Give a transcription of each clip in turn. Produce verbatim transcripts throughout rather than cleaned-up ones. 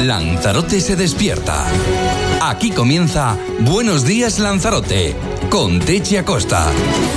Lanzarote se despierta. Aquí comienza Buenos Días Lanzarote, con Techi Acosta.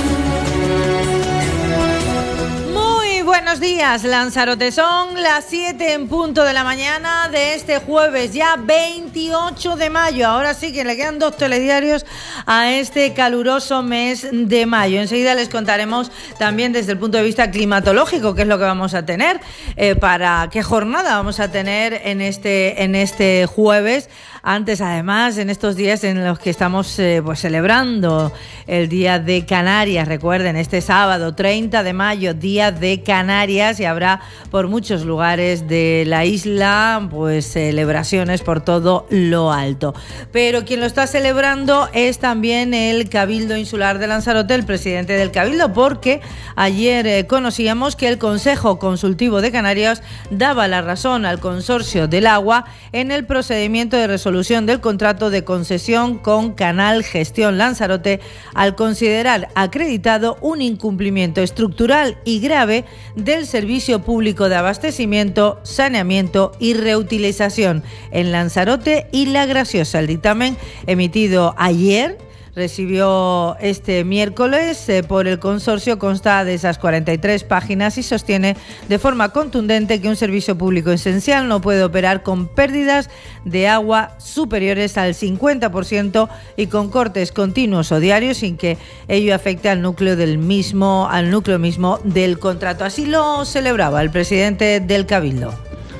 Buenos días, Lanzarote. Son las siete en punto de la mañana de este jueves, ya veintiocho de mayo. Ahora sí que le quedan dos telediarios a este caluroso mes de mayo. Enseguida les contaremos también desde el punto de vista climatológico qué es lo que vamos a tener, eh, para qué jornada vamos a tener en este, en este jueves. Antes, además, en estos días en los que estamos eh, pues celebrando el Día de Canarias. Recuerden, este sábado treinta de mayo, Día de Canarias, y habrá por muchos lugares de la isla pues celebraciones por todo lo alto. Pero quien lo está celebrando es también el Cabildo Insular de Lanzarote, el presidente del Cabildo, porque ayer eh, conocíamos que el Consejo Consultivo de Canarias daba la razón al Consorcio del Agua en el procedimiento de resolución del contrato de concesión con Canal Gestión Lanzarote, al considerar acreditado un incumplimiento estructural y grave del servicio público de abastecimiento, saneamiento y reutilización en Lanzarote y La Graciosa. El dictamen emitido ayer recibió este miércoles eh, por el consorcio, consta de esas cuarenta y tres páginas y sostiene de forma contundente que un servicio público esencial no puede operar con pérdidas de agua superiores al cincuenta por ciento y con cortes continuos o diarios sin que ello afecte al núcleo del mismo, al núcleo mismo del contrato. Así lo celebraba el presidente del Cabildo.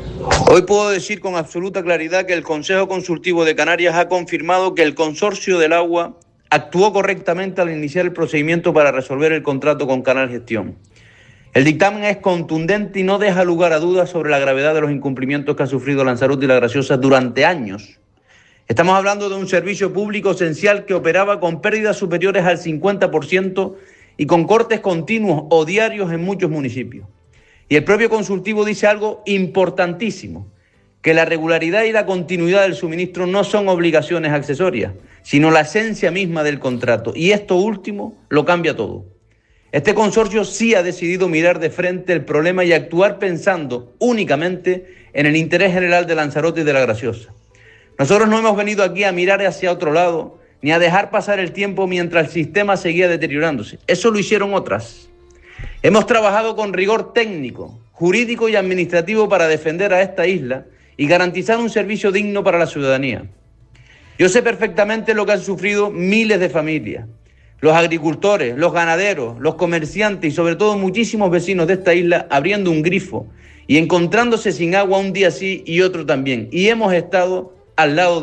Hoy puedo decir con absoluta claridad que el Consejo Consultivo de Canarias ha confirmado que el Consorcio del Agua actuó correctamente al iniciar el procedimiento para resolver el contrato con Canal Gestión. El dictamen es contundente y no deja lugar a dudas sobre la gravedad de los incumplimientos que ha sufrido Lanzarote y La Graciosa durante años. Estamos hablando de un servicio público esencial que operaba con pérdidas superiores al cincuenta por ciento y con cortes continuos o diarios en muchos municipios. Y el propio consultivo dice algo importantísimo, que la regularidad y la continuidad del suministro no son obligaciones accesorias, sino la esencia misma del contrato. Y esto último lo cambia todo. Este consorcio sí ha decidido mirar de frente el problema y actuar pensando únicamente en el interés general de Lanzarote y de La Graciosa. Nosotros no hemos venido aquí a mirar hacia otro lado, ni a dejar pasar el tiempo mientras el sistema seguía deteriorándose. Eso lo hicieron otras. Hemos trabajado con rigor técnico, jurídico y administrativo para defender a esta isla y garantizar un servicio digno para la ciudadanía. Yo sé perfectamente lo que han sufrido miles de familias, los agricultores, los ganaderos, los comerciantes y sobre todo muchísimos vecinos de esta isla abriendo un grifo y encontrándose sin agua un día sí y otro también. Y hemos estado al lado de